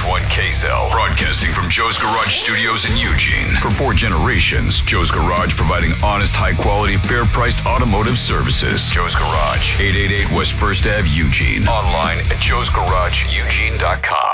1 KZEL, broadcasting from Joe's Garage Studios in Eugene. For 4 generations, Joe's Garage providing honest, high-quality, fair-priced automotive services. Joe's Garage, 888 West 1st Ave, Eugene. Online at joesgarageeugene.com.